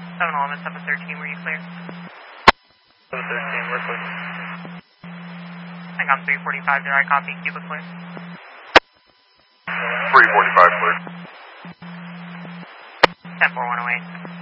711, 713, were you clear? 713, we're clear. I got 345, did I copy? Cuba clear? 345 clear. 104, 108.